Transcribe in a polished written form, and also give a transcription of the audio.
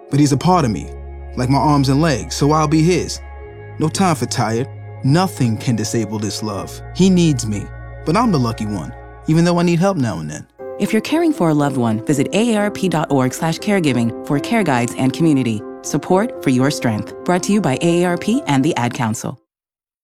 But he's a part of me, like my arms and legs, so I'll be his. No time for tired. Nothing can disable this love. He needs me, but I'm the lucky one, even though I need help now and then. If you're caring for a loved one, visit aarp.org/caregiving for care guides and community. Support for your strength. Brought to you by AARP and the Ad Council.